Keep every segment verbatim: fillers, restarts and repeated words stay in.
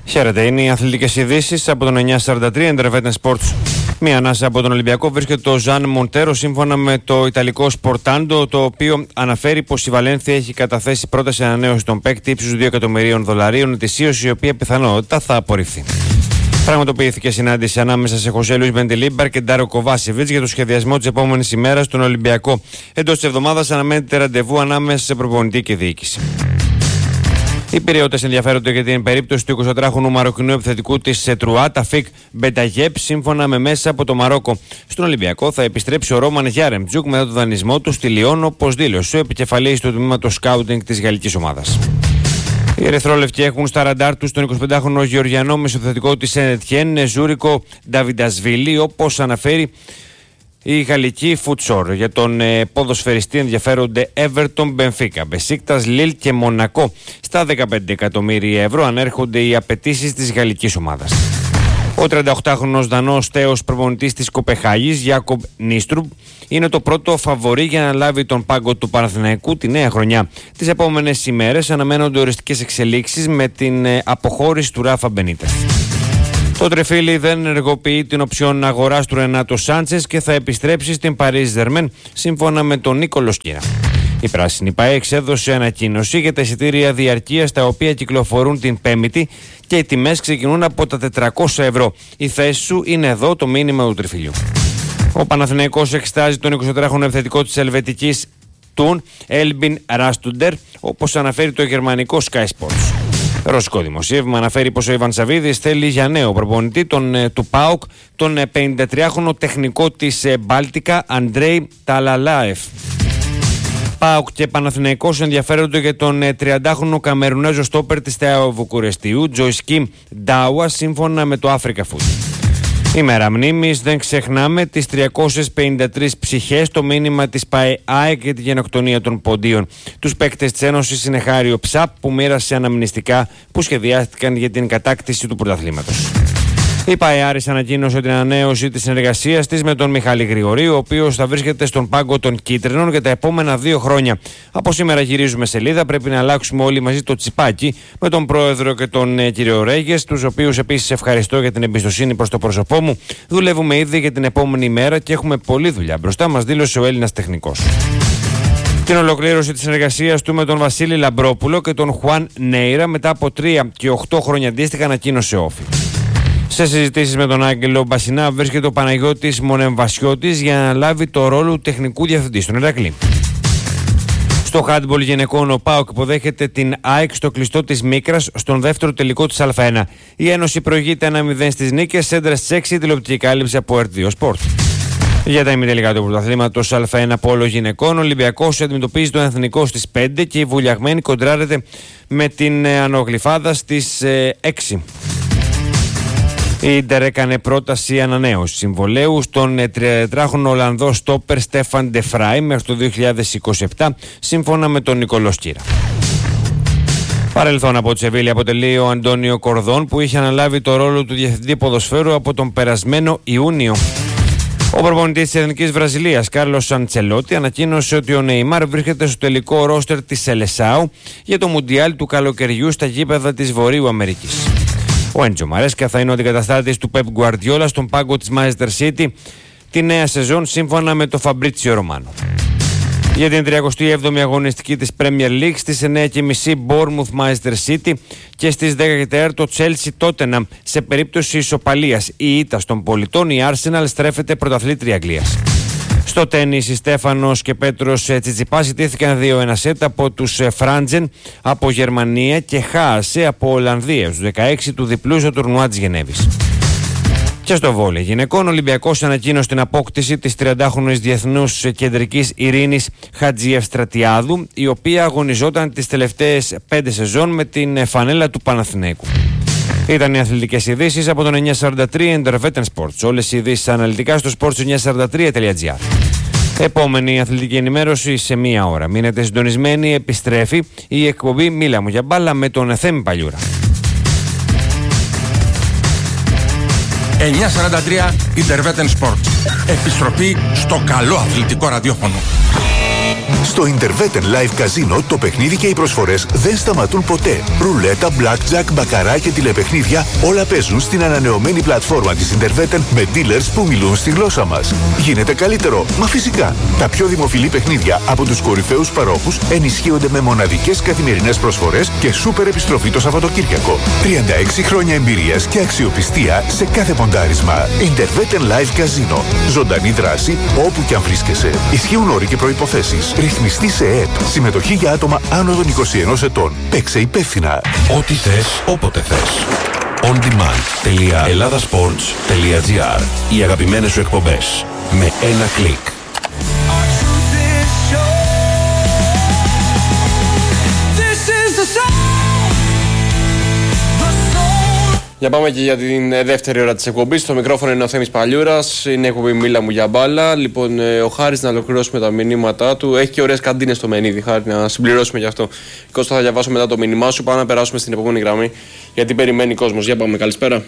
Χαίρετε, είναι οι αθλητικές ειδήσεις από τον εννιακόσια σαράντα τρία Intervetten Sports. Μία ανάσα από τον Ολυμπιακό βρίσκεται ο Ζαν Μοντέρο, σύμφωνα με το ιταλικό Σπορτάντο, το οποίο αναφέρει πως η Βαλένθια έχει καταθέσει πρόταση ανανέωση των παίκτη ύψους δύο εκατομμυρίων δολαρίων ετησίως, η οποία πιθανότητα θα απορριφθεί. Πραγματοποιήθηκε συνάντηση ανάμεσα σε Χωσέ Λουίς Μεντιλίμπαρ και Ντάριο Κοβάσεβιτς για το σχεδιασμό της επόμενης ημέρας στον Ολυμπιακό. Εντός της εβδομάδας αναμένεται ραντεβού ανάμεσα σε προπονητή και διοίκηση. Οι Πειραιώτες ενδιαφέρονται για την περίπτωση του εικοσιτετράχρονου μαροκινού επιθετικού της Τρουά, Ταφίκ Μπενταγέπ, σύμφωνα με μέσα από το Μαρόκο. Στον Ολυμπιακό θα επιστρέψει ο Ρόμαν Γιάρεμτζουκ μετά το δανεισμό του στη Λιόν, όπως δήλωσε ο επικεφαλής του τμήματος σκάουτινγκ της γαλλικής ομάδας. Οι Ερυθρόλευκοι έχουν στα ραντάρ τους τον εικοσιπεντάχρονο Γεωργιανό μεσοθετικό της Σεντ-Ετιέν, Ζούρικο Νταβιντασβίλη, όπως αναφέρει η γαλλική Φουτσόρ. Για τον ε, ποδοσφαιριστή ενδιαφέρονται Everton, Benfica, Μπεσίκτας, Λίλ και Μονακό. Στα δεκαπέντε εκατομμύρια ευρώ ανέρχονται οι απαιτήσεις της γαλλικής ομάδας. Ο τριανταοκτάχρονος Δανός τέος προπονητής της Κοπεχάγης, Γιάκομπ Νίστρουμπ, είναι το πρώτο φαβορί για να λάβει τον πάγκο του Παναθηναϊκού τη νέα χρονιά. Τις επόμενες ημέρες αναμένονται οριστικές εξελίξεις με την ε, αποχώρηση του Ράφα Μπενίτες. Το Τρεφίλι δεν ενεργοποιεί την οψιόν αγοράς του Ρενάτο Σάντσες και θα επιστρέψει στην Παρίζ Ζερμέν, σύμφωνα με τον Νίκολο Σκύρα. Η Πράσινη ΠΑΕ εξέδωσε ανακοίνωση για τα εισιτήρια διαρκείας, τα οποία κυκλοφορούν την Πέμπτη και οι τιμές ξεκινούν από τα τετρακόσια ευρώ. Η θέση σου είναι εδώ, το μήνυμα του Τριφυλιού. Ο Παναθηναϊκός εξετάζει τον εικοσιτετράχρονο επιθετικό της Ελβετικής Τουν, Έλμπιν Ράστουντερ, όπως αναφέρει το γερμανικό Sky Sports. Ρωσικό δημοσίευμα αναφέρει πως ο Ιβάν Σαββίδης θέλει για νέο προπονητή τον, του ΠΑΟΚ τον πενηντατριάχρονο τεχνικό της Μπάλτικα Αντρέι Ταλαλάεφ. ΠΑΟΚ και Παναθηναϊκός ενδιαφέρονται για τον τριαντάχρονο Καμερουνέζο στόπερ της ΤΑΟ Βουκουρεστίου Τζοϊσκίμ Ντάουα, σύμφωνα με το Africa Food. Ημέρα μνήμης, δεν ξεχνάμε τις τριακόσιες πενήντα τρεις ψυχές, το μήνυμα της ΠΑΕ και τη γενοκτονία των ποντίων. Τους παίκτες της Ένωσης είναι Χάριο Ψάπ, που μοίρασε αναμνηστικά που σχεδιάστηκαν για την κατάκτηση του πρωταθλήματος. Η ΠΑΕ Άρης ανακοίνωσε την ανανέωση της συνεργασίας της με τον Μιχάλη Γρηγορίου, ο οποίος θα βρίσκεται στον πάγκο των Κίτρινων για τα επόμενα δύο χρόνια. Από σήμερα γυρίζουμε σελίδα, πρέπει να αλλάξουμε όλοι μαζί το τσιπάκι με τον πρόεδρο και τον ε, κύριο Ρέγες, τους οποίους επίσης ευχαριστώ για την εμπιστοσύνη προς το πρόσωπό μου. Δουλεύουμε ήδη για την επόμενη ημέρα και έχουμε πολλή δουλειά μπροστά μας, δήλωσε ο Έλληνας τεχνικός. Την ολοκλήρωση της συνεργασίας του με τον Βασίλη Λαμπρόπουλο και τον Χουάν Νέιρα μετά από τρία και οκτώ χρόνια αντίστοιχα, ανακοίνωσε όφη. Σε συζητήσεις με τον Άγγελο Μπασινά βρίσκεται ο Παναγιώτης Μονεμβασιώτης για να λάβει το ρόλο του τεχνικού διευθυντή στον Ηρακλή. Στο χάντμπολ γυναικών, ο ΠΑΟΚ υποδέχεται την ΑΕΚ στο κλειστό της Μίκρας στον δεύτερο τελικό της Α1. Η Ένωση προηγείται ένα μηδέν στις νίκες, σέντρα στις έξι, τηλεοπτική κάλυψη από ερ δύο Sport. Για τα ημιτελικά του πρωταθλήματος Α1 πόλο γυναικών, ο Ολυμπιακός αντιμετωπίζει τον Εθνικό στις πέντε και η Βουλιαγμένη κοντράρεται με την Ανογλυφάδα στις έξι. Η Ίντερ έκανε πρόταση ανανέωση συμβολαίου στον τριανταετράχρονο Ολλανδό στόπερ Στέφαν Ντεφράι μέχρι το δύο χιλιάδες είκοσι επτά, σύμφωνα με τον Νικολό Σκύρα. Παρελθόν από τη Σεβίλη αποτελεί ο Αντώνιο Κορδόν, που είχε αναλάβει το ρόλο του διευθυντή ποδοσφαίρου από τον περασμένο Ιούνιο. Ο προπονητής της Εθνικής Βραζιλίας, Κάρλος Αντσελότη, ανακοίνωσε ότι ο Νεϊμάρ βρίσκεται στο τελικό ρόστερ της Σελεσάου για το Μουντιάλ του καλοκαιριού στα γήπεδα της Βορείου Αμερικής. Ο Έντζο Μαρέσκα θα είναι ο αντικαταστάτης του Πεπ Γκουαρντιόλα στον πάγκο της Manchester City τη νέα σεζόν, σύμφωνα με το Φαμπρίτσιο Ρωμάνο. Για την τριακοστή έβδομη αγωνιστική της Premier League, στις εννιά και μισή Bournemouth Manchester City και στις δέκα και τέσσερα το Chelsea Tottenham. Σε περίπτωση ισοπαλίας ή ήττας των πολιτών, η Arsenal στρέφεται πρωταθλήτρια Αγγλίας. Στο τένις, η Στέφανος και Πέτρος Τσιτσιπάς ιτήθηκαν δύο ένα σετ από τους Φράντζεν από Γερμανία και Χάασε από Ολλανδία στους δεκαέξι του διπλού στο τουρνουά της Γενέβης. Και στο βόλεϊ γυναικών, ο Ολυμπιακός ανακοίνωσε την απόκτηση της τριαντάχρονης διεθνούς κεντρικής Ειρήνης Χατζιευστρατιάδου, η οποία αγωνιζόταν τις τελευταίες πέντε σεζόν με την φανέλα του Παναθηναϊκού. Ήταν οι αθλητικές ειδήσεις από τον εννιακόσια σαράντα τρία Intervetten Sports. Όλες οι ειδήσεις αναλυτικά στο σπορτς εννιακόσια σαράντα τρία τελεία τζι άρ. Επόμενη αθλητική ενημέρωση σε μία ώρα. Μείνετε συντονισμένοι, επιστρέφει η εκπομπή Μίλα μου για μπάλα με τον Θέμη Παλιούρα. εννιακόσια σαράντα τρία Intervetten Sports. Επιστροφή στο καλό αθλητικό ραδιόφωνο. Στο Interwetten Live Casino το παιχνίδι και οι προσφορές δεν σταματούν ποτέ. Ρουλέτα, blackjack, μπακαρά και τηλεπαιχνίδια όλα παίζουν στην ανανεωμένη πλατφόρμα της Interwetten με dealers που μιλούν στη γλώσσα μας. Γίνεται καλύτερο, μα φυσικά. Τα πιο δημοφιλή παιχνίδια από τους κορυφαίους παρόχους ενισχύονται με μοναδικές καθημερινές προσφορές και σούπερ επιστροφή το Σαββατοκύριακο. τριάντα έξι χρόνια εμπειρίας και αξιοπιστία σε κάθε ποντάρισμα. Interwetten Live Casino. Ζωντανή δράση όπου και αν βρίσκεσαι. Ισχύουν όροι και προϋποθέσεις. Ρυθμιστή σε ΕΕΠ. Συμμετοχή για άτομα άνω των είκοσι ενός ετών. Παίξε υπεύθυνα. Ό,τι θες, όποτε θες. on demand τελεία ελλάδασπορτς τελεία gr. Οι αγαπημένες σου εκπομπές. Με ένα κλικ. Για πάμε και για την δεύτερη ώρα της εκπομπής. Στο μικρόφωνο είναι ο Θέμης Παλιούρας. Είναι η εκπομπή Μίλα μου για μπάλα. Λοιπόν, ο Χάρης να ολοκληρώσουμε τα μηνύματά του. Έχει και ωραίες καντίνες στο Μενίδη, Χάρη, να συμπληρώσουμε γι' αυτό. Κώστα, θα διαβάσω μετά το μήνυμά σου. Πάμε να περάσουμε στην επόμενη γραμμή. Γιατί περιμένει κόσμος. Για πάμε, καλησπέρα.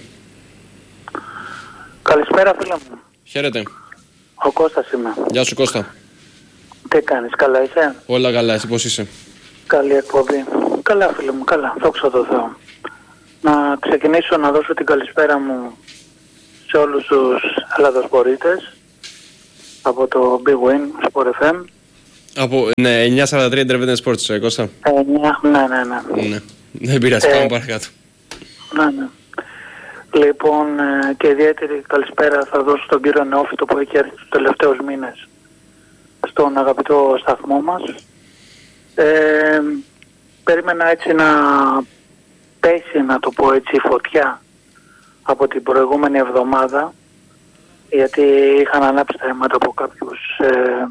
Καλησπέρα, φίλε μου. Χαίρετε. Ο Κώστας είμαι. Γεια σου, Κώστα. Τι κάνεις, καλά είσαι? Όλα καλά, εσύ πώς είσαι? Καλή εκπομπή. Καλά, φίλε μου, καλά. Δόξα τω Θεώ. Να ξεκινήσω να δώσω την καλησπέρα μου σε όλους τους Ελλαδοσπορίτες από το Big Win Sport εφ εμ. Από ναι, εννιά σαράντα τρία Interwetten Sports, Κώστα. εννιά, ναι, ναι, ναι. Ναι, δεν πειράζει, ε, πάμε παρακάτω. Ναι, ναι. Λοιπόν, ε, και ιδιαίτερη καλησπέρα θα δώσω στον κύριο Νεόφυτο που έχει έρθει τους τελευταίους μήνες στον αγαπητό σταθμό μας. Ε, περίμενα έτσι να πέσει, να το πω έτσι, η φωτιά από την προηγούμενη εβδομάδα, γιατί είχαν ανάψει τα αίματα από κάποιους ε,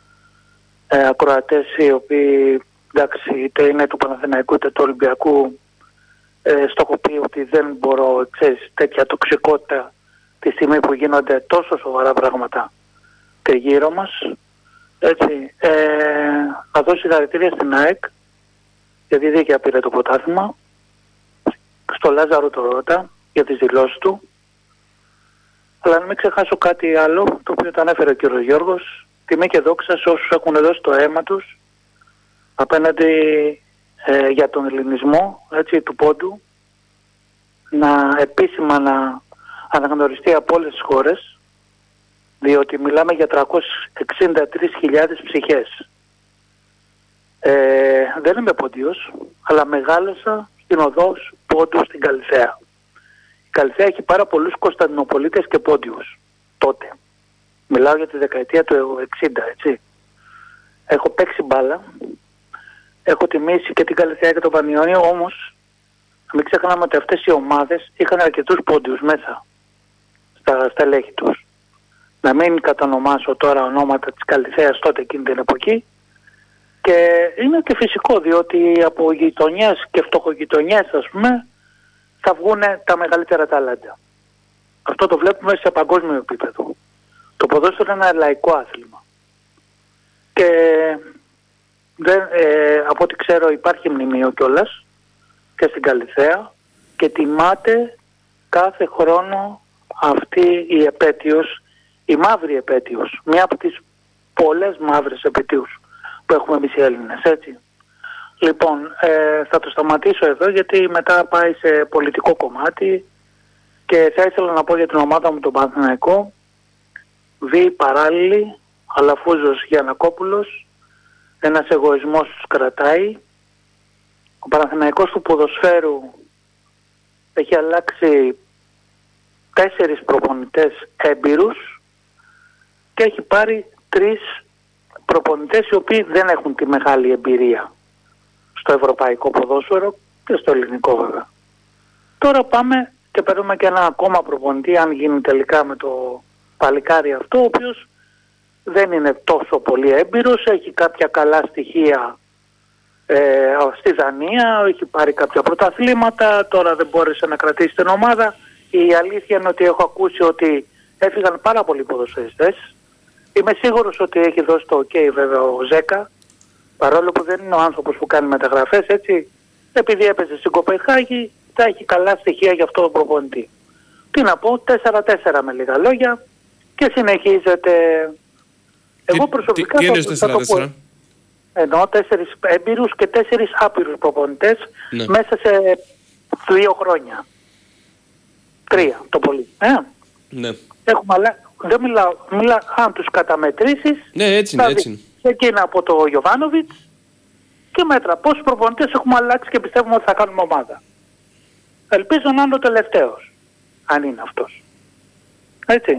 ε, ακροατές οι οποίοι, εντάξει, είτε είναι του Παναθηναϊκού είτε του Ολυμπιακού, ε, στο έχω πει ότι δεν μπορώ, ξέρεις, τέτοια τοξικότητα τη στιγμή που γίνονται τόσο σοβαρά πράγματα τριγύρω μας. Έτσι, ε, θα δώσω συγχαρητήρια στην ΑΕΚ, γιατί δίκαια πήρε το πρωτάθλημα, στο Λάζαρο το Ρώτα για τις δηλώσεις του. Αλλά να μην ξεχάσω κάτι άλλο, το οποίο το ανέφερε ο κύριος Γιώργος. Τιμή και δόξα σε όσους έχουν δώσει το αίμα τους απέναντι ε, για τον ελληνισμό, έτσι, του πόντου, να επίσημα να αναγνωριστεί από όλες τις χώρες, διότι μιλάμε για τριακόσιες εξήντα τρεις χιλιάδες ψυχές. Ε, δεν είμαι πόντιος, αλλά μεγάλωσα στην οδός πόντου στην Καλυθέα. Η Καλυθέα έχει πάρα πολλούς Κωνσταντινοπολίτες και πόντιους τότε. Μιλάω για τη δεκαετία του εξήντα, έτσι. Έχω παίξει μπάλα, έχω τιμήσει και την Καλυθέα και τον Πανιόνιο, όμως μην ξεχνάμε ότι αυτές οι ομάδες είχαν αρκετούς πόντιους μέσα στα στελέχη τους. Να μην κατανομάσω τώρα ονόματα της Καλυθέας τότε εκείνη την εποχή, και είναι και φυσικό, διότι από γειτονιές και φτωχογειτονιές, ας πούμε, θα βγουν τα μεγαλύτερα ταλάντα. Αυτό το βλέπουμε σε παγκόσμιο επίπεδο. Το ποδόσφαιρο είναι ένα λαϊκό άθλημα. Και δεν, ε, από ό,τι ξέρω υπάρχει μνημείο κιόλας και στην Καλυθέα και τιμάται κάθε χρόνο αυτή η επέτειος, η μαύρη επέτειος, μία από τις πολλές μαύρες επετείους που έχουμε εμείς οι Έλληνες, έτσι. Λοιπόν, ε, θα το σταματήσω εδώ γιατί μετά πάει σε πολιτικό κομμάτι και θα ήθελα να πω για την ομάδα μου τον Παναθηναϊκό. Β παράλληλη, Αλαφούζος Γιαννακόπουλος, ένας εγωισμός τους κρατάει. Ο Παναθηναϊκός του ποδοσφαίρου έχει αλλάξει τέσσερις προπονητές έμπειρους και έχει πάρει τρεις προπονητές οι οποίοι δεν έχουν τη μεγάλη εμπειρία στο ευρωπαϊκό ποδόσφαιρο και στο ελληνικό βέβαια. Τώρα πάμε και παίρνουμε και ένα ακόμα προπονητή, αν γίνει τελικά με το παλικάρι αυτό, ο οποίος δεν είναι τόσο πολύ έμπειρος, έχει κάποια καλά στοιχεία ε, στη Δανία, έχει πάρει κάποια πρωταθλήματα, τώρα δεν μπόρεσε να κρατήσει την ομάδα. Η αλήθεια είναι ότι έχω ακούσει ότι έφυγαν πάρα πολλοί ποδοσφαιριστές. Είμαι σίγουρος ότι έχει δώσει το ok βέβαια ο Ζέκα, παρόλο που δεν είναι ο άνθρωπος που κάνει μεταγραφές, έτσι, επειδή έπαιζε στην Κοπενχάγη, θα έχει καλά στοιχεία για αυτό το προπονητή. Τι να πω, τέσσερα τέσσερα με λίγα λόγια και συνεχίζεται. Εγώ προσωπικά τι, τι θα, θα το πω. Ενώ τέσσερις έμπειρους και τέσσερις άπειρους προπονητές ναι. μέσα σε δύο χρόνια. Τρία το πολύ. Ε? Ναι. Έχουμε αλλάξει. Δεν μιλάω, μιλάω αν τους καταμετρήσεις. Ναι, έτσι είναι, έτσι είναι. Εκείνα από το Γιοβάνοβιτς και μέτρα. Πόσους προπονητές έχουμε αλλάξει και πιστεύουμε ότι θα κάνουμε ομάδα. Ελπίζω να είναι ο τελευταίος. Αν είναι αυτός. Έτσι.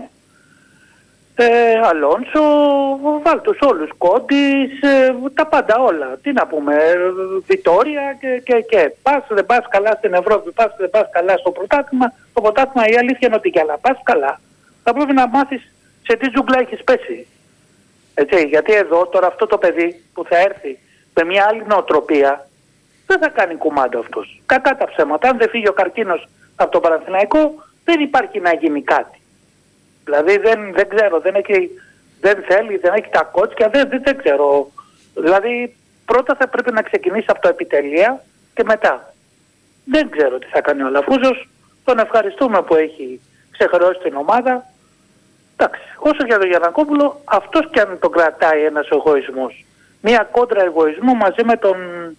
Ε, Αλόνσο, βάλ' τους όλους, Κόντις, ε, τα πάντα όλα. Τι να πούμε, ε, Βιτόρια και, και, και. Πας, δεν πας καλά στην Ευρώπη, πας, δεν πας καλά στο πρωτάθλημα. Το πρωτάθλημα η αλήθεια είναι ότι για να πας καλά θα πρέπει να μάθεις σε τι ζούγκλα έχεις πέσει. Έτσι, γιατί εδώ τώρα αυτό το παιδί που θα έρθει με μια άλλη νοοτροπία δεν θα κάνει κουμάντο αυτός. Κακά τα ψέματα. Αν δεν φύγει ο καρκίνος από το Παναθηναϊκό δεν υπάρχει να γίνει κάτι. Δηλαδή δεν, δεν ξέρω, δεν, έχει, δεν θέλει, δεν έχει τα κότσια, δεν, δεν, δεν ξέρω. Δηλαδή πρώτα θα πρέπει να ξεκινήσει από το επιτελεία και μετά. Δεν ξέρω τι θα κάνει ο Λαφούζος. Τον ευχαριστούμε που έχει ξεχρεώσει την ομάδα. Εντάξει, όσο για τον Γιαννακόπουλο, αυτός κι αν τον κρατάει ένας εγωισμός. Μία κόντρα εγωισμού μαζί με τον,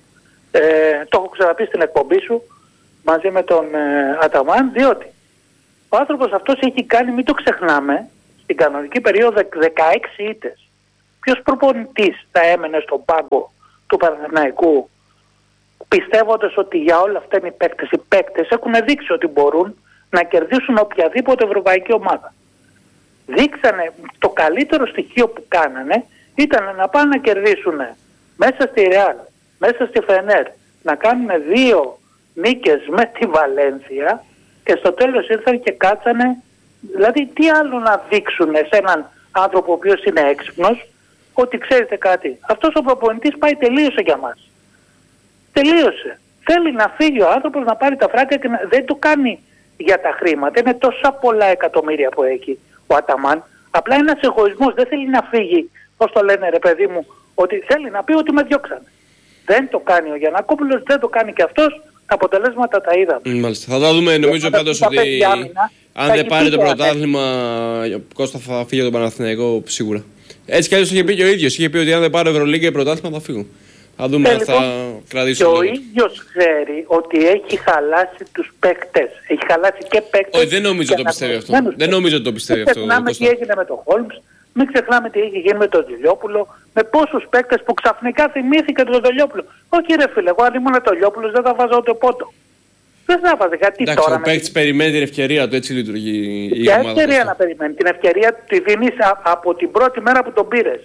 ε, το έχω ξαναπεί στην εκπομπή σου, μαζί με τον ε, Αταμάν, διότι ο άνθρωπος αυτός έχει κάνει, μην το ξεχνάμε, στην κανονική περίοδο δεκαέξι ήττες. Ποιος προπονητής θα έμενε στον πάγκο του Παναθηναϊκού πιστεύοντας ότι για όλα αυτά είναι οι παίκτες. Οι παίκτες έχουν δείξει ότι μπορούν να κερδίσουν οποιαδήποτε ευρωπαϊκή ομάδα. Δείξανε, το καλύτερο στοιχείο που κάνανε ήταν να πάνε να κερδίσουν μέσα στη Ρεάλ, μέσα στη Φενέρ, να κάνουν δύο νίκες με τη Βαλένθια και στο τέλος ήρθαν και κάτσανε. Δηλαδή τι άλλο να δείξουν σε έναν άνθρωπο ο οποίος είναι έξυπνος, ότι ξέρετε κάτι, αυτός ο προπονητής πάει, τελείωσε για μας. Τελείωσε. Θέλει να φύγει ο άνθρωπος, να πάρει τα φράγκα και να... δεν το κάνει για τα χρήματα. Είναι τόσα πολλά εκατομμύρια που έχει ο Αταμάν. Απλά ένας εγωισμός, δεν θέλει να φύγει, πώς το λένε ρε παιδί μου, ότι θέλει να πει ότι με διώξανε. Δεν το κάνει ο Γιαννακόπουλος, δεν το κάνει και αυτός. Τα αποτελέσματα τα είδαμε. Μάλιστα. Θα τα δούμε, νομίζω πάντως ότι άμυνα, αν δεν πάρει το πρωτάθλημα, Κώστα θα φύγει από τον Παναθηναϊκό σίγουρα. Έτσι κι αλλιώς είχε πει και ο ίδιος. Είχε πει ότι αν δεν πάρει Ευρωλίγκα και πρωτάθλημα θα φύγουν. Θα δούμε αν θα κρατήσουν. Και ο ίδιος ξέρει ότι έχει χαλάσει τους παίκτες. Έχει χαλάσει και παίκτες. Όχι, δεν νομίζω ότι το πιστεύει αυτό. Δεν νομίζω ότι το πιστεύει αυτό. Μην ξεχνάμε τι έγινε με τον Χόλμς. Μην ξεχνάμε τι έχει γίνει με τον Ζηλιόπουλο. Με πόσους παίκτες που ξαφνικά θυμήθηκε τον Ζηλιόπουλο. Όχι ρε φίλε, εγώ αν ήμουν τον Ζηλιόπουλο δεν θα βάζω ούτε πόντο. Δεν θα βάζω. Γιατί εντάξει, τώρα. Ο παίκτης περιμένει την ευκαιρία του, έτσι λειτουργεί η Ποια ομάδα. Ποια ευκαιρία να περιμένει. Την ευκαιρία τη δίνεις από την πρώτη μέρα που τον πήρες.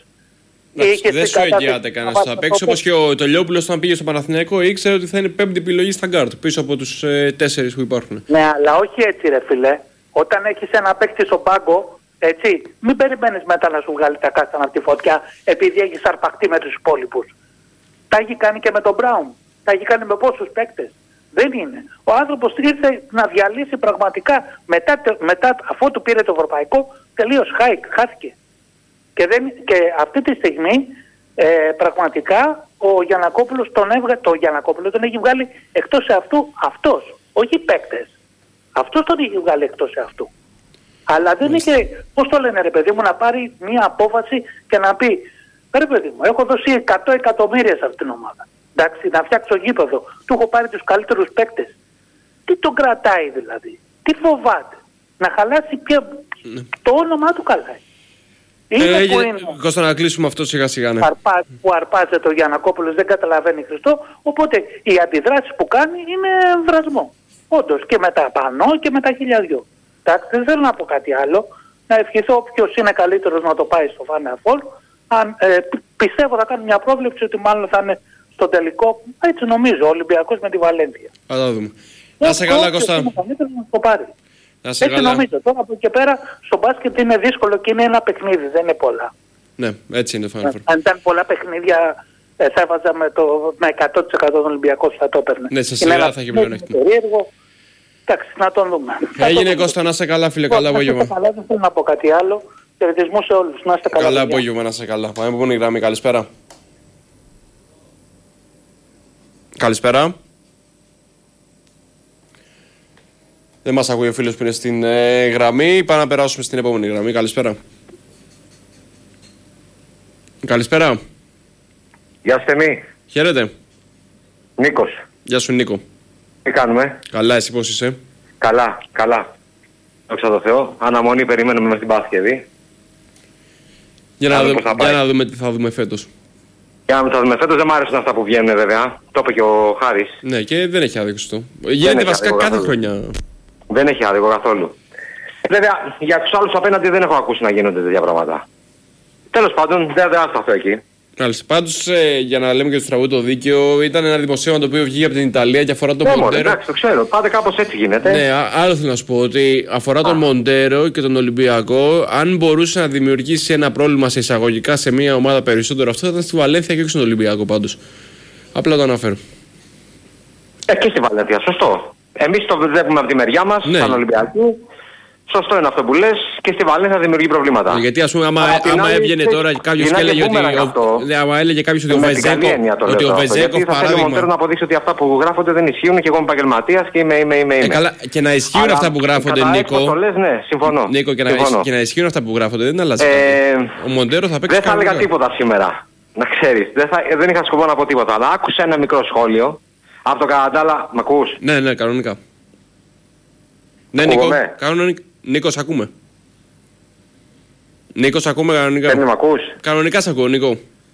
Δεν σου εγγυάται κανένας θα παίξει. Όπως και ο Τολιόπουλος όταν πήγε στο Παναθηναϊκό ήξερε ότι θα είναι πέμπτη επιλογή στα γκάρτ πίσω από τους ε, τέσσερις που υπάρχουν. Ναι, αλλά όχι έτσι ρε φίλε. Όταν έχεις ένα παίκτη στον πάγκο, έτσι, μην περιμένεις μετά να σου βγάλει τα κάστανα από τη φωτιά επειδή έχεις αρπαχτεί με τους υπόλοιπους. Τα έχει κάνει και με τον Μπράουν. Τα έχει κάνει με πόσους παίκτες. Δεν είναι. Ο άνθρωπος ήρθε να διαλύσει πραγματικά μετά, μετά αφού του πήρε το ευρωπαϊκό, τελείως χάθηκε. Και, δεν, και αυτή τη στιγμή ε, πραγματικά ο Γιαννακόπουλος τον έβγαλε, το Γιαννακόπουλο τον έχει βγάλει εκτός σε αυτού αυτός, όχι οι παίκτες. Αυτός τον έχει βγάλει εκτός σε αυτού. Αλλά δεν είχε, πώς το λένε ρε παιδί μου, να πάρει μια απόφαση και να πει ρε παιδί μου, έχω δώσει εκατό εκατομμύρια σε αυτήν την ομάδα. Εντάξει, να φτιάξω γήπεδο, του έχω πάρει τους καλύτερους παίκτες. Τι τον κρατάει δηλαδή, τι φοβάται, να χαλάσει πια, ναι. Το όνομά του χαλάει. Ε, που είναι, Κώστα, να κλείσουμε αυτό σιγά σιγά. Ναι. Αρπά, που αρπάζεται ο Γιαννακόπουλος, δεν καταλαβαίνει Χριστό, οπότε οι αντιδράσεις που κάνει είναι βρασμό. Όντως και με τα πανό και με τα χιλιαδιό. Εντάξει, δεν θέλω να πω κάτι άλλο. Να ευχηθώ ποιος είναι καλύτερος να το πάει στο Final Four. Αν, ε, πιστεύω θα κάνω μια πρόβλεψη ότι μάλλον θα είναι στο τελικό, έτσι νομίζω, ο Ολυμπιακός με τη Βαλένθια. Θα το δούμε. Να είσαι καλά, Κώστα. Έτσι καλά. Νομίζω. Τώρα από εκεί πέρα στο μπάσκετ είναι δύσκολο και είναι ένα παιχνίδι, δεν είναι πολλά. Ναι, έτσι είναι το Final Four. Αν ήταν πολλά παιχνίδια ε, θα έβαζα με, το, με εκατό τοις εκατό τον Ολυμπιακό θα το έπαιρνε. Ναι, σε σειρά θα έχει πλεονέκτημα. Εντάξει, να τον δούμε. Έγινε Κώστα, να είσαι καλά φίλε, καλά απόγευμα. Καλά, δεν θέλω να πω κάτι άλλο. Χαιρετισμού σε όλους, να είστε καλά. Καλά απόγευμα, να είσαι καλά. Πάμε από την γραμμή, καλησπέρα. Καλησπέρα. Δεν μας ακούει ο φίλος που είναι στην ε, γραμμή. Πάμε να περάσουμε στην επόμενη γραμμή. Καλησπέρα. Καλησπέρα. Γεια σου Θέμη. Χαίρετε. Νίκος. Γεια σου Νίκο. Τι κάνουμε? Καλά, εσύ πώς είσαι? Καλά, καλά. Δόξα τω Θεώ. Αναμονή περιμένουμε μέχρι την Παρασκευή. Για να, δούμε, για να δούμε τι θα δούμε φέτος. Για να δούμε φέτος, δεν μου άρεσαν αυτά που βγαίνουν βέβαια. Το είπε και ο Χάρης. Ναι, και δεν έχει άδικο αυτό. Γίνεται βασικά κάθε καθόλου. χρονιά. Δεν έχει άδικο καθόλου. Βέβαια, για τους άλλους απέναντι δεν έχω ακούσει να γίνονται τέτοια πράγματα. Τέλος πάντων, δεν θα σταθώ εκεί. Μάλιστα. Πάντως, ε, για να λέμε και στο στραβού το δίκαιο, ήταν ένα δημοσίευμα το οποίο βγήκε από την Ιταλία και αφορά τον ναι, Μοντέρο. Εντάξει, το ξέρω. Πάτε κάπως έτσι γίνεται. Ναι, άλλο θέλω να σου πω ότι αφορά Α. τον Μοντέρο και τον Ολυμπιακό. Αν μπορούσε να δημιουργήσει ένα πρόβλημα σε εισαγωγικά σε μια ομάδα περισσότερο, αυτό θα ήταν στη Βαλένθια και όχι στον Ολυμπιακό πάντως. Απλά το αναφέρω. Ε, και στη Βαλένθια, σωστό. Εμείς το βλέπουμε από τη μεριά μας, ναι. Σαν Ολυμπιακό. Σωστό είναι αυτό που λες και στη Βαλένθια δημιουργεί προβλήματα. Γιατί ας πούμε άμα, άμα έβγαινε τώρα κάποιος και έλεγε ότι, ο, άμα έλεγε κάποιος ότι ο Βεζέκοφ ότι ο Βεζέκοφ παράδειγμα... Γιατί θα να αποδείξει ότι αυτά που γράφονται δεν ισχύουν και εγώ είμαι επαγγελματίας και είμαι, είμαι, είμαι. Ε, καλά, και να ισχύουν αλλά, αυτά που γράφονται Νίκο. Το λες, ναι, συμφωνώ. Νίκο και, συμφωνώ. Να, και να ισχύουν αυτά που γράφονται δεν αλλάζει ε, κάτι. Ο Μοντέρο θα παίξει. Δεν θα έλεγα τίποτα σήμερα. Να ξέρεις, δεν, θα, δεν είχα σκοπό να πω τίποτα. Αλλά άκουσα ένα μικρό σχόλιο από το Καραντάλα. Μ' ακούς? Ναι, ναι, κανονικά. Ναι, Νίκο, κανονικά. Νίκος, ακούμε. Νίκος, ακούμε κανονικά. Δεν με ακούς? Κανονικά σ' ακούω, Νίκο.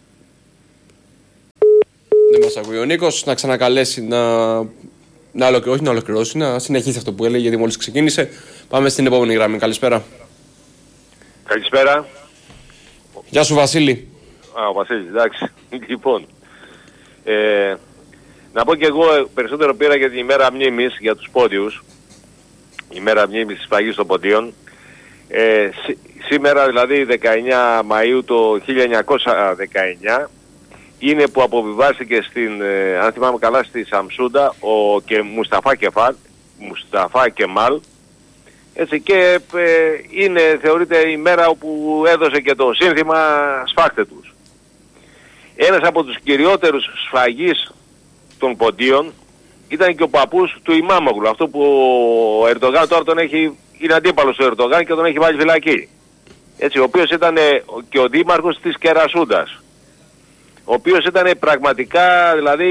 Δεν μας ακούει ο Νίκος. Να ξανακαλέσει να... να ολοκληρώσει, όχι να ολοκληρώσει, να συνεχίσει αυτό που έλεγε γιατί μόλις ξεκίνησε. Πάμε στην επόμενη γραμμή. Καλησπέρα. Καλησπέρα. Γεια σου Βασίλη. Α, ο Βασίλης, εντάξει. Λοιπόν, ε, να πω και εγώ περισσότερο πήρα για την ημέρα μνήμης για τους πόντιους. Η μέρα μνήμης της σφαγής των ποντίων. Ε, σή, σήμερα δηλαδή δεκαεννιά Μαΐου το χίλια εννιακόσια δεκαεννιά είναι που αποβιβάστηκε στην, ε, αν θυμάμαι καλά, στη Σαμσούντα ο και Μουσταφά Κεφάλ, Μουσταφά Κεμάλ, έτσι, και ε, είναι θεωρείται η μέρα όπου έδωσε και το σύνθημα «Σφάχτε τους». Ένας από τους κυριότερους σφαγείς των ποντίων ήταν και ο παππούς του Ιμάμογλου, αυτό που ο Ερντογάν τώρα τον έχει, είναι αντίπαλος του Ερντογάν και τον έχει βάλει φυλακή. Έτσι, ο οποίος ήταν και ο δήμαρχος της Κερασούντας, ο οποίος ήταν πραγματικά δηλαδή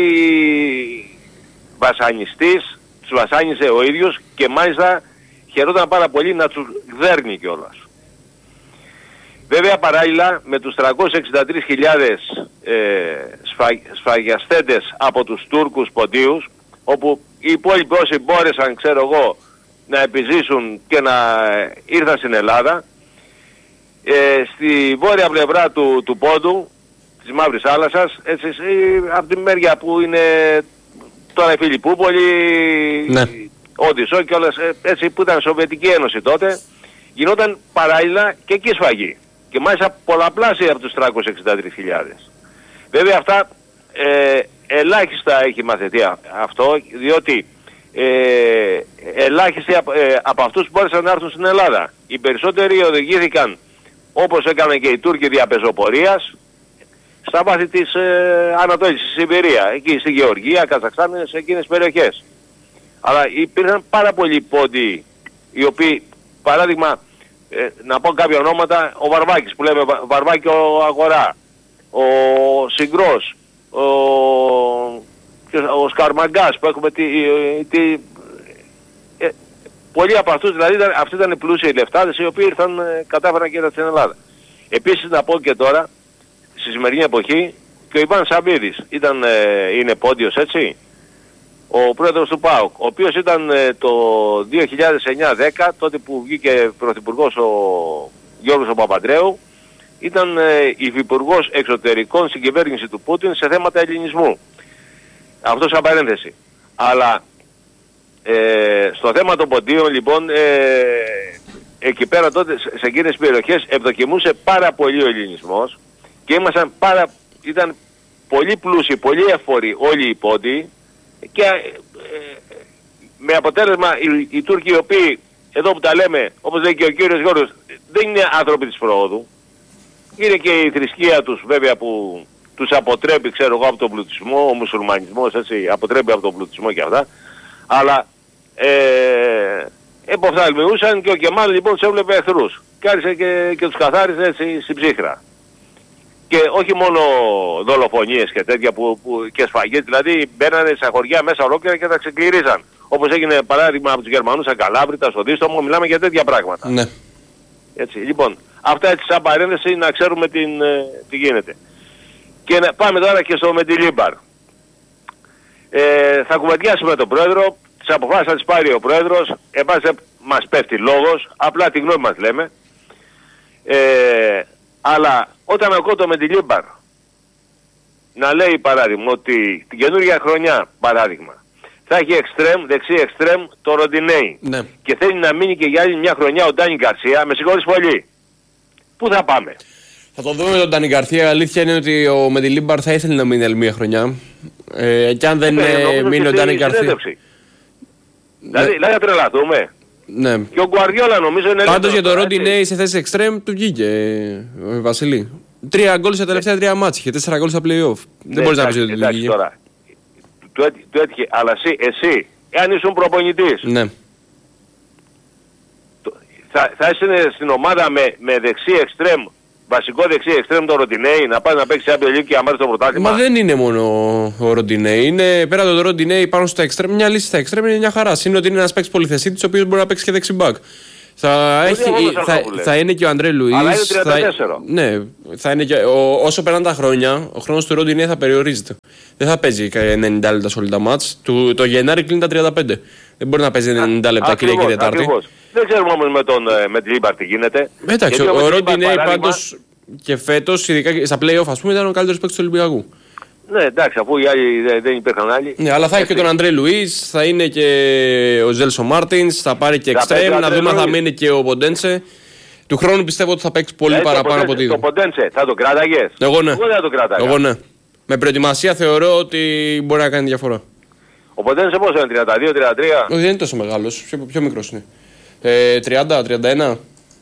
βασανιστής, τους βασάνισε ο ίδιος και μάλιστα χαιρόταν πάρα πολύ να τους δέρνει κιόλας. Βέβαια παράλληλα με τους τριακόσιες εξήντα τρεις χιλιάδες ε, σφα, σφαγιαστέντες από τους Τούρκους ποντίους, όπου οι υπόλοιποι όσοι μπόρεσαν, ξέρω εγώ, να επιζήσουν και να ήρθαν στην Ελλάδα, ε, στη βόρεια πλευρά του, του πόντου, της Μαύρης Θάλασσας, έτσι, από τη μεριά που είναι τώρα η Φιλιππούπολη, ναι. Όντισο και όλες, έτσι, που ήταν Σοβιετική Ένωση τότε, γινόταν παράλληλα και εκεί σφαγή. Και μάλιστα πολλαπλάσια από τους τριακόσιες εξήντα τρεις χιλιάδες. Βέβαια αυτά ε, ελάχιστα έχει μαθητεί αυτό, διότι ε, ελάχιστοι ε, από αυτούς που μπόρεσαν να έρθουν στην Ελλάδα. Οι περισσότεροι οδηγήθηκαν, όπως έκαναν και οι Τούρκοι διαπεζοπορίας, στα βάθη της ε, Ανατολής, στη Σιβηρία, εκεί στη Γεωργία, Καζακστάν, σε εκείνες τις περιοχές. Αλλά υπήρχαν πάρα πολλοί πόντιοι, οι οποίοι, παράδειγμα, ε, να πω κάποια ονόματα, ο Βαρβάκης που λέμε Βαρβάκη ο Αγορά, ο Συγκρός, ο, ο Σκαρμαγκάς που έχουμε τη, τη, ε, πολλοί από αυτούς δηλαδή ήταν, αυτοί ήταν πλούσιοι λεφτάδες οι οποίοι ήρθαν, ε, κατάφεραν και ήρθαν στην Ελλάδα. Επίσης να πω και τώρα, στη σημερινή εποχή, και ο Ιβάν Σαμπίδης ήταν, ε, είναι πόντιος, έτσι, ο πρόεδρος του ΠΑΟΚ, ο οποίος ήταν ε, το δύο χιλιάδες εννιά δέκα, τότε που βγήκε πρωθυπουργός ο Γιώργος ο Παπαντρέου, ήταν ε, υφυπουργός εξωτερικών στην κυβέρνηση του Πούτιν σε θέματα ελληνισμού. Αυτό σαν παρένθεση. Αλλά ε, στο θέμα των ποντίων λοιπόν, ε, εκεί πέρα τότε σε εκείνες τις περιοχές ευδοκιμούσε πάρα πολύ ο ελληνισμός και ήμασταν πάρα, ήταν πολύ πλούσιοι, πολύ εφόροι όλοι οι πόντιοι και ε, με αποτέλεσμα οι, οι Τούρκοι οι οποίοι εδώ που τα λέμε, όπως λέει και ο κύριος Γιώργος, δεν είναι άνθρωποι της προόδου. Είναι και η θρησκεία τους βέβαια που τους αποτρέπει, ξέρω εγώ, από τον πλουτισμό, ο μουσουλμανισμός, έτσι, αποτρέπει από τον πλουτισμό και αυτά. Αλλά ε, εποφθαλμιούσαν και ο Κεμάλ λοιπόν τους έβλεπε εχθρούς. Και άρχισε και, και τους καθάρισε έτσι στην ψύχρα. Και όχι μόνο δολοφονίες και τέτοια που, που, και σφαγές, δηλαδή μπαίνανε σε χωριά μέσα ολόκληρα και τα ξεκληρίζαν. Όπως έγινε παράδειγμα από τους Γερμανούς Αγκαλάβρητα, στο Δίστομο, μιλάμε για τέτοια πράγματα. Ναι. Έτσι, λοιπόν, αυτά έτσι σαν παρένθεση να ξέρουμε την, ε, τι γίνεται. Και να πάμε τώρα και στο Μεντιλίμπαρ. Ε, θα κουβεντιάσουμε με τον Πρόεδρο, τις αποφάσεις θα τις πάρει ο Πρόεδρος, επάσε μας πέφτει λόγος, απλά τη γνώμη μας λέμε. Ε, αλλά όταν ακούω το Μεντιλίμπαρ να λέει παράδειγμα ότι την καινούργια χρονιά, παράδειγμα, θα έχει εξτρέμ, δεξί εξτρέμ το Ροντινέι. Ναι. Και θέλει να μείνει και για άλλη μια χρονιά ο Ντάνι Γκαρσία, με συγχωρείς πολύ. Πού θα πάμε? Θα το δούμε με τον Ντάνι Γκαρσία. Η αλήθεια είναι ότι ο Μεντιλίμπαρ θα ήθελε να μείνει άλλη μια χρονιά. Ε, και αν δεν ε, μείνει ο Ντάνι Γκαρσία. Δηλαδή, δηλαδή θα τρελαθούμε. Ναι. Και ο Γκουαρδιόλα νομίζω είναι... Πάντως για το Ροντινέι σε θέση εξτρέμ του βγήκε ο Βασιλή. Τρία γκολ στα τελευταία τρία μάτς και τέσσερα γκολ στα play-off. Ναι, δεν μπορείς να πεις ότι του βγήκε. Τώρα, του, έτυχε, του έτυχε, αλλά εσύ, εσύ, εάν ήσουν προπονητής, ναι. θα, θα είσαι στην ομάδα με, με δεξί εξτρέμ, βασικό δεξί εξτρέμ το Ροντινέι, να πάει να παίξει Champions League και να μάθει το πρωτάθλημα. Μα δεν είναι μόνο ο Ροντινέι. Είναι πέρα από τον Ροντινέι πάνω στα εξτρέμ. Μια λύση στα εξτρέμ είναι μια χαρά. Είναι ότι είναι ένας παίκτης πολυθεσίτης, ο οποίος μπορεί να παίξει και δεξιμπάκ. Θα, έχει, θα, θα είναι και ο Αντρέ Λουίς. Αλλά είναι τριάντα τέσσερα. Θα, ναι, θα είναι και, ο, όσο περνάνε τα χρόνια, ο χρόνος του Ροντινέι θα περιορίζεται. Δεν θα παίζει ενενήντα λεπτά σε όλα τα μάτς. Το, το Γενάρη κλείνει τα τριάντα πέντε. Δεν μπορεί να παίζει ενενήντα λεπτά Κυριακή και Τετάρτη. Ακριβώς. Δεν ξέρουμε όμως με τον με την Λίμπαρ τι γίνεται. Εντάξει, ο, ο Ροντινέι πάντως και φέτος, ειδικά στα play-off, ας πούμε, ήταν ο καλύτερος παίκτης του Ολυμπιακού. Ναι, εντάξει, αφού οι άλλοι δεν υπήρχαν άλλοι. Ναι, αλλά θα έχει και τον Αντρέ Λουίς, θα είναι και ο Ζέλσο Μάρτινς, θα πάρει και εξτρέμ, να δούμε αν θα μείνει και ο Ποντένσε. Του χρόνου πιστεύω ότι θα παίξει πολύ δηλαδή, παραπάνω από ό,τι. Το Ποντένσε, θα το κράταγες? Εγώ ναι. Εγώ δεν θα το κράταγα. Εγώ ναι. Με προετοιμασία θεωρώ ότι μπορεί να κάνει διαφορά. Ο Ποντένσε πόσο είναι, τριάντα δύο τριάντα τρία? Όχι, δεν είναι τόσο μεγάλος, πιο, πιο μικρός είναι. Ε, τριάντα τριάντα ένα.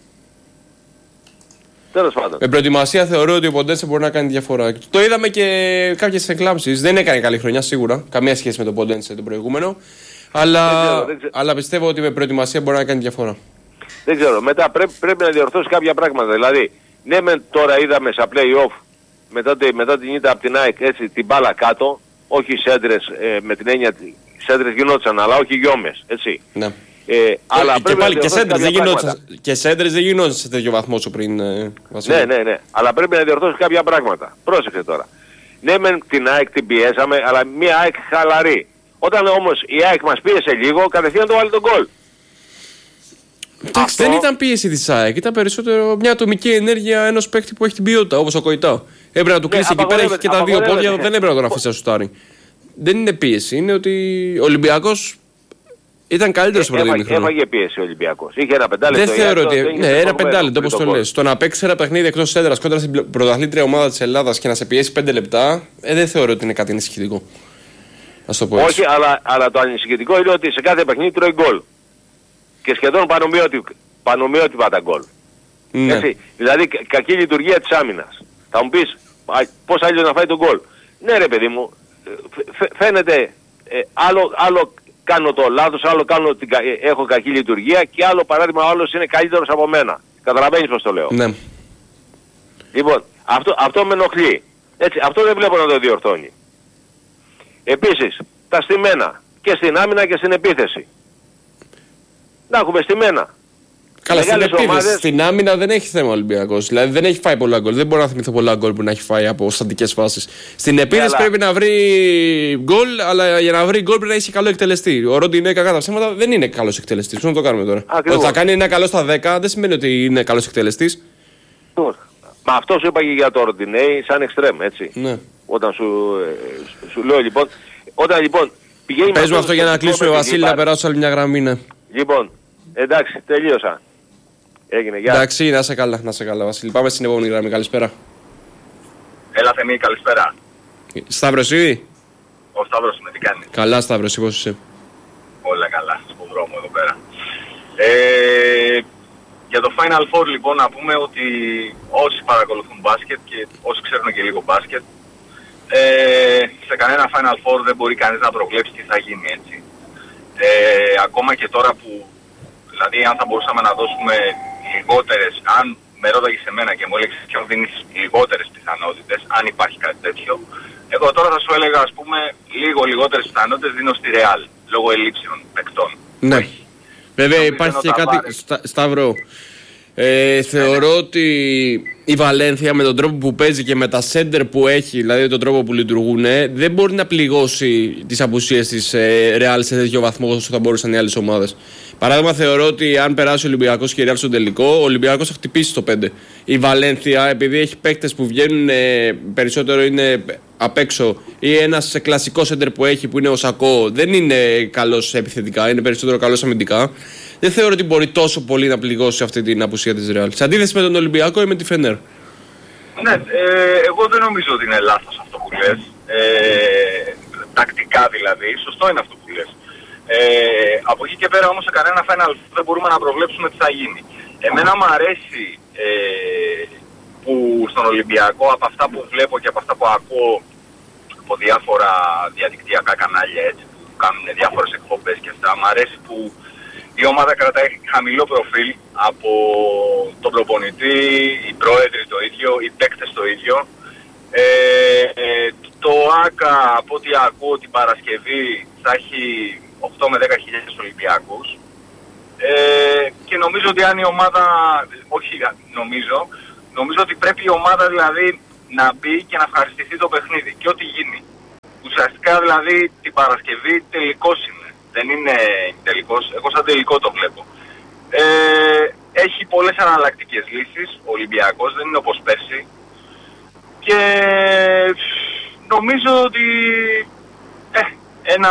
Τέλος πάντων. Με προετοιμασία θεωρώ ότι ο Ποντένσε μπορεί να κάνει διαφορά. Το είδαμε και κάποιες εκλάμψεις. Δεν έκανε καλή χρονιά σίγουρα. Καμία σχέση με τον Ποντένσε τον προηγούμενο. Αλλά, δεν ξέρω, δεν ξέρω. αλλά πιστεύω ότι με προετοιμασία μπορεί να κάνει διαφορά. Δεν ξέρω. Μετά πρέπει, πρέπει να διορθώσει κάποια πράγματα. Δηλαδή, ναι, με, τώρα είδαμε στα play-off μετά, μετά την ήττα από την ΑΕΚ έτσι, την μπάλα κάτω. Όχι σέντρες ε, με την έννοια σέντρες γινόντουσαν, αλλά όχι γιόμες. Έτσι. Ναι. Ε, αλλά και πάλι και σέντρες δεν γινόντουσαν και σέντρες δεν γινόντουσαν σε τέτοιο βαθμό όσο πριν. Ε, ναι, ναι, ναι. Αλλά πρέπει να διορθώσει κάποια πράγματα. Πρόσεξε τώρα. Ναι, με την ΑΕΚ την πιέσαμε, αλλά μια ΑΕΚ χαλαρή. Όταν όμως η ΑΕΚ μας πίεσε λίγο, κατευθείαν το βάλει τον γκολ. Εντάξει, δεν ήταν πίεση της ΑΕΚ, ήταν περισσότερο μια ατομική ενέργεια ενός παίκτη που έχει την ποιότητα, όπως ο Κοϊτά. Έπρεπε να του κλείσει εκεί πέρα, έχει και τα δύο πόδια, δεν έπρεπε να τον αφήσει να σουτάρει. Δεν είναι πίεση, είναι ότι ο Ολυμπιακός ήταν καλύτερος στο πρώτο ημίχρονο. Έφαγε πίεση ο Ολυμπιακός. Είχε ένα πεντάλεπτο. Δεν θεωρώ ότι. Ναι, ένα πεντάλεπτο όπως το λες. Το να παίξει ένα παιχνίδι εκτός έδρας κόντρα στην πρωταθλήτρια ομάδα της Ελλάδας και να σε πιέσει πέντε λεπτά, ε, δεν θεωρώ ότι είναι κάτι ανησυχητικό. Ας το πω έτσι. Όχι, αλλά, αλλά το ανησυχητικό είναι ότι σε κάθε παιχνίδι τρώει γκολ. Και σχεδόν πανομοιότυπα τα γκολ. Ναι. Δηλαδή κακή λειτουργία της άμυνας. Θα μου πεις πώς άλλος να φάει τον γκολ. Ναι ρε παιδί μου, φαίνεται ε, άλλο, άλλο κάνω το λάθος, άλλο κάνω την, έχω κακή λειτουργία και άλλο παράδειγμα ο άλλος είναι καλύτερος από μένα. Καταλαβαίνεις πώς το λέω. Ναι. Λοιπόν, αυτό, αυτό με ενοχλεί. Έτσι, αυτό δεν βλέπω να το διορθώνει. Επίσης, τα στημένα και στην άμυνα και στην επίθεση. Να έχουμε στημένα. Καλά, στην επίθεση, ομάδες... στην άμυνα δεν έχει θέμα ο Ολυμπιακός. Δηλαδή δεν έχει φάει πολλά γκολ. Δεν μπορώ να θυμηθώ πολλά γκολ που να έχει φάει από στατικές φάσεις. Στην επίθεση yeah, πρέπει να βρει γκολ, αλλά για να βρει γκολ πρέπει να έχει καλό εκτελεστή. Ο Ρόντι είναι κακά τα ψέματα, δεν είναι καλός εκτελεστής. Πώς να το κάνουμε τώρα. Ακριβώς. Ότι θα κάνει ένα καλό στα δέκα δεν σημαίνει ότι είναι καλός εκτελεστής. Μα αυτό σου είπα και για το Ροντινέι σαν εξτρέμ, έτσι. Ναι. Όταν σου, ε, σου λέω λοιπόν. Όταν λοιπόν πηγαίνει. Πες μου αυτό για να κλείσουμε, Βασίλη, να περάσω άλλη μια γραμμή, ναι. Λοιπόν, εντάξει, τελείωσα. Έγινε, γεια. Εντάξει, να σε καλά, να σε καλά, Βασίλη. Πάμε στην επόμενη γραμμή. Καλησπέρα. Έλα, Θεμή, καλησπέρα. Σταύρος ή? Ο Σταύρος με τι κάνει. Καλά, Σταύρος, πώς είσαι? Όλα καλά, στον δρόμο εδώ πέρα. Ε, για το Final Four λοιπόν να πούμε ότι όσοι παρακολουθούν μπάσκετ και όσοι ξέρουν και λίγο μπάσκετ, ε, σε κανένα Final Four δεν μπορεί κανείς να προβλέψει τι θα γίνει, έτσι. Ε, ακόμα και τώρα που, δηλαδή αν θα μπορούσαμε να δώσουμε λιγότερες, αν με ρώταγες σε μένα και μου έλεγες ποιον δίνεις λιγότερες πιθανότητες, αν υπάρχει κάτι τέτοιο, εγώ τώρα θα σου έλεγα, ας πούμε, λίγο λιγότερες πιθανότητες δίνω στη Real, λόγω ελλείψεων παικτών. Ναι. Βέβαια υπάρχει και κάτι, στα, Σταύρο, ε, θεωρώ ναι. ότι η Βαλένθια με τον τρόπο που παίζει και με τα σέντερ που έχει, δηλαδή τον τρόπο που λειτουργούν, δεν μπορεί να πληγώσει τις απουσίες της ε, Real σε τέτοιο βαθμό όσο θα μπορούσαν οι άλλες ομάδες. Παράδειγμα, θεωρώ ότι αν περάσει ο Ολυμπιακός και η Real στον τελικό, ο Ολυμπιακός θα χτυπήσει στο πέντε. Η Βαλένθια, επειδή έχει παίκτες που βγαίνουν ε, περισσότερο είναι απ' έξω, ή ένας κλασικό σέντερ που έχει που είναι ο Σακό, δεν είναι καλός επιθετικά, είναι περισσότερο καλός αμυντικά. Δεν θεωρώ ότι μπορεί τόσο πολύ να πληγώσει αυτή την απουσία της Real. Σε αντίθεση με τον Ολυμπιακό ή με τη Φενέρ. Ναι, ε, εγώ δεν νομίζω ότι είναι λάθος αυτό που λες. Ε, τακτικά δηλαδή, σωστό είναι αυτό που λες. Ε, από εκεί και πέρα όμως σε κανένα Final δεν μπορούμε να προβλέψουμε τι θα γίνει. Εμένα μου αρέσει ε, που στον Ολυμπιακό, από αυτά που βλέπω και από αυτά που ακούω από διάφορα διαδικτυακά κανάλια έτσι, που κάνουν διάφορες εκπομπές και αυτά, μου αρέσει που η ομάδα κρατάει χαμηλό προφίλ από τον προπονητή, οι πρόεδροι το ίδιο, οι παίκτες το ίδιο. Ε, ε, το ΆΚΑ, από ό,τι ακούω την Παρασκευή, θα έχει οκτώ με δέκα χιλιάδες Ολυμπιακούς. Ε, και νομίζω ότι αν η ομάδα, όχι νομίζω, νομίζω ότι πρέπει η ομάδα δηλαδή να μπει και να ευχαριστηθεί το παιχνίδι και ό,τι γίνει. Ουσιαστικά δηλαδή την Παρασκευή τελικός είναι. Δεν είναι τελικός, εγώ σαν τελικό το βλέπω. Ε, έχει πολλές αναλλακτικές λύσεις, ο Ολυμπιακός δεν είναι όπως πέρσι. Και νομίζω ότι ε, ένα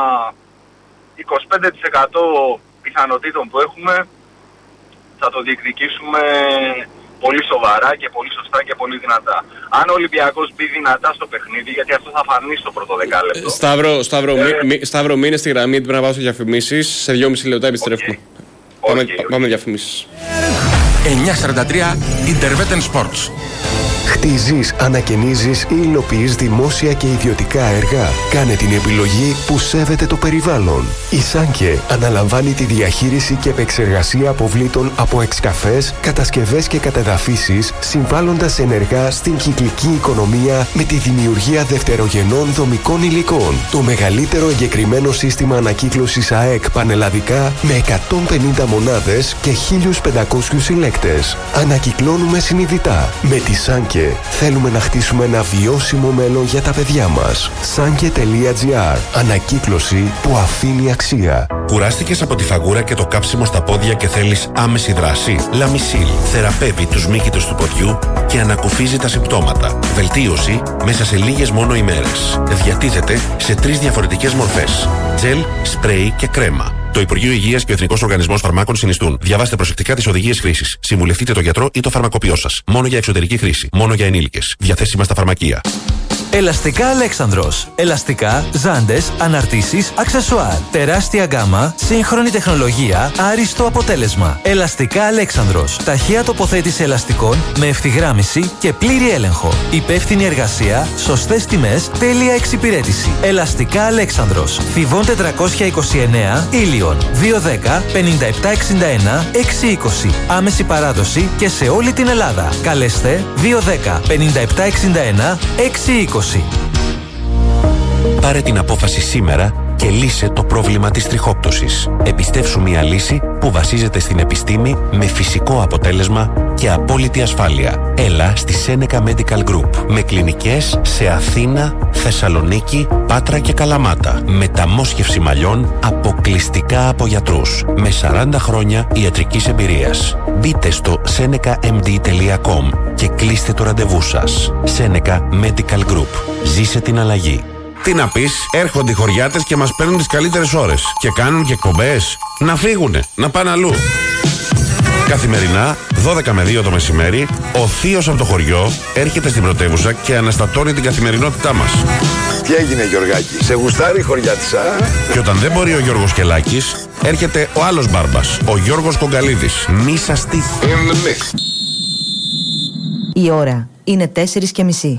είκοσι πέντε τοις εκατό πιθανότητων που έχουμε θα το διεκδικήσουμε πολύ σοβαρά και πολύ σωστά και πολύ δυνατά. Αν ο Ολυμπιακός μπει δυνατά στο παιχνίδι, γιατί αυτό θα φανεί στο πρώτο δεκάλεπτο. Σταύρο, Σταύρο, ε, μη, Σταύρο μείνε στη γραμμή, πρέπει να πάω σε διαφημίσεις. Σε δυόμιση λεπτά επιστρέφουμε. Okay. Πάμε, okay, okay. πάμε διαφημίσεις. εννιακόσια σαράντα τρία Interveten Sports. Χτίζεις, ανακαινίζεις ή υλοποιείς δημόσια και ιδιωτικά έργα. Κάνε την επιλογή που σέβεται το περιβάλλον. Η Σάνκε αναλαμβάνει τη διαχείριση και επεξεργασία αποβλήτων από εξκαφές, κατασκευές και κατεδαφίσεις, συμβάλλοντας ενεργά στην κυκλική οικονομία με τη δημιουργία δευτερογενών δομικών υλικών. Το μεγαλύτερο εγκεκριμένο σύστημα ανακύκλωσης ΑΕΚ πανελλαδικά με εκατόν πενήντα μονάδες και χίλιους πεντακόσιους συλλέκτες. Ανακυκλώνουμε συνειδητά. Με τη Σάνκε θέλουμε να χτίσουμε ένα βιώσιμο μέλλον για τα παιδιά μας. Sanke τελεία τζι άρ. Ανακύκλωση που αφήνει αξία. Κουράστηκες από τη φαγούρα και το κάψιμο στα πόδια και θέλεις άμεση δράση? Λαμισίλ θεραπεύει τους μύκητους του ποδιού και ανακουφίζει τα συμπτώματα. Βελτίωση μέσα σε λίγες μόνο ημέρες. Διατίθεται σε τρεις διαφορετικές μορφές: τζελ, σπρέι και κρέμα. Το Υπουργείο Υγείας και ο Εθνικός Οργανισμός Φαρμάκων συνιστούν. Διαβάστε προσεκτικά τις οδηγίες χρήσης. Συμβουλευτείτε τον γιατρό ή το φαρμακοποιό σας. Μόνο για εξωτερική χρήση. Μόνο για ενήλικες. Διαθέσιμα στα φαρμακεία. Ελαστικά Αλέξανδρος. Ελαστικά, ζάντες, αναρτήσεις, αξεσουάρ. Τεράστια γκάμα, σύγχρονη τεχνολογία, άριστο αποτέλεσμα. Ελαστικά Αλέξανδρος. Ταχεία τοποθέτηση ελαστικών με ευθυγράμμιση και πλήρη έλεγχο. Υπεύθυνη εργασία, σωστές τιμές, τέλεια εξυπηρέτηση. Ελαστικά Αλέξανδρος. Θηβών τετρακόσια είκοσι εννέα, Ήλιον. δύο δέκα πενήντα επτά εξήντα ένα έξι είκοσι. Άμεση παράδοση και σε όλη την Ελλάδα. Καλέστε δύο δέκα πενήντα επτά εξήντα ένα έξι είκοσι. Πάρε την απόφαση σήμερα και λύσε το πρόβλημα της τριχόπτωσης. Επιστεύσου μια λύση που βασίζεται στην επιστήμη με φυσικό αποτέλεσμα και απόλυτη ασφάλεια. Έλα στη Seneca Medical Group με κλινικές σε Αθήνα, Θεσσαλονίκη, Πάτρα και Καλαμάτα. Μεταμόσχευση μαλλιών αποκλειστικά από γιατρούς με σαράντα χρόνια ιατρικής εμπειρίας. Μπείτε στο seneca m d τελεία com και κλείστε το ραντεβού σας. Seneca Medical Group. Ζήσε την αλλαγή. Τι να πεις, έρχονται οι χωριάτες και μας παίρνουν τις καλύτερες ώρες και κάνουν και εκπομπές. Να φύγουνε, να πάνε αλλού. Καθημερινά, δώδεκα με δύο το μεσημέρι, ο θείος από το χωριό έρχεται στην πρωτεύουσα και αναστατώνει την καθημερινότητά μας. Τι έγινε, Γιωργάκη, σε γουστάρει η χωριάτισσα? Και όταν δεν μπορεί ο Γιώργος Κελάκης, έρχεται ο άλλος μπάρμπας, ο Γιώργος Κογκαλίδης. Μη σας τύχει. Η ώρα είναι τέσσερις και μισή.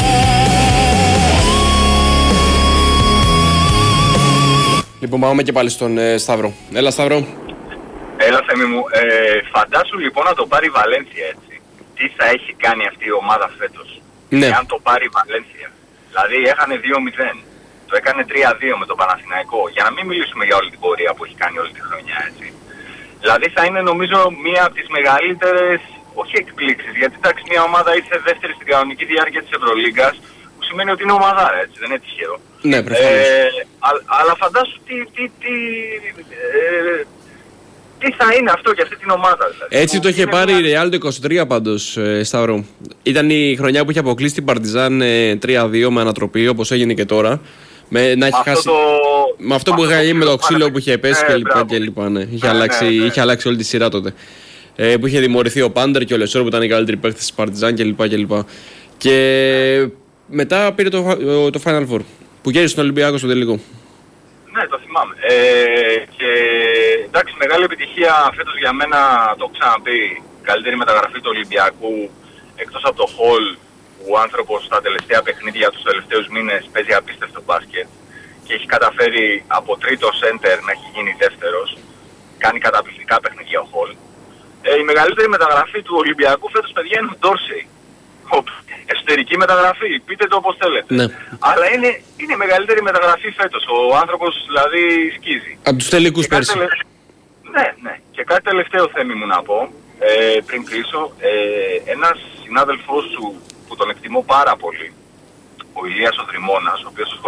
Λοιπόν, πάμε και πάλι στον ε, Σταύρο. Έλα, Σταύρο. Έλα, Θέμη μου. Ε, φαντάσου λοιπόν να το πάρει η Βαλένθια έτσι. τι θα έχει κάνει αυτή η ομάδα φέτος. Ναι. Αν το πάρει η Βαλένθια. Δηλαδή έχανε δύο μηδέν. Το έκανε τρία δύο με τον Παναθηναϊκό. Για να μην μιλήσουμε για όλη την πορεία που έχει κάνει όλη τη χρονιά, έτσι. Δηλαδή θα είναι νομίζω μία από τις μεγαλύτερες, όχι εκπλήξεις, γιατί εντάξει μια ομάδα ήρθε δεύτερη στην κανονική διάρκεια της Ευρωλίγκας, που σημαίνει ότι είναι ομαδάρα, έτσι, δεν είναι τυχαίο. Ναι, προφανώς. Ε, α, αλλά φαντάσου τι, τι, τι, ε, τι θα είναι αυτό για αυτή την ομάδα, δηλαδή. Έτσι το είχε πάρει η Real το είκοσι τρία πάντως, ε, Σταύρο. Ήταν η χρονιά που είχε αποκλείσει την Παρτιζάν ε, τρία δύο με ανατροπή, όπως έγινε και τώρα. Με, να έχει αυτό χάσει... το... με αυτό που είχε γίνει με το ξύλο που είχε πέσει ε, κλπ. Ναι. Είχε, ναι, αλλάξει, ναι, ναι. είχε αλλάξει όλη τη σειρά τότε. Ε, που είχε δημορηθεί ο Πάντερ και ο Λεσόρ που ήταν οι καλύτεροι παίκτες της Παρτιζάν κλπ. Και, και μετά πήρε το, το Final Four που γέρισε στον Ολυμπιακό στο τελικό. Ναι, το θυμάμαι. Ε, και εντάξει, μεγάλη επιτυχία φέτος για μένα, το έχω ξαναπεί, καλύτερη μεταγραφή του Ολυμπιακού εκτός από το Hall, που ο άνθρωπος στα τελευταία παιχνίδια τους τελευταίους μήνες παίζει απίστευτο μπάσκετ και έχει καταφέρει από τρίτο center να έχει γίνει δεύτερος. Κάνει καταπληκτικά παιχνίδια ο Hall. Ε, η μεγαλύτερη μεταγραφή του Ολυμπιακού φέτος, παιδιά, είναι ο Ντόρσεϊ. Εσωτερική μεταγραφή, πείτε το όπως θέλετε. Ναι. Αλλά είναι, είναι η μεγαλύτερη μεταγραφή φέτος. Ο άνθρωπος δηλαδή σκίζει. Από τους τελικούς πέρσι. Τελε... Ναι, ναι. Και κάτι τελευταίο θέμη μου να πω, ε, πριν κλείσω. Ε, ένας συνάδελφός σου που τον εκτιμώ πάρα πολύ, ο Ηλίας ο Δρυμώνας, ο οποίος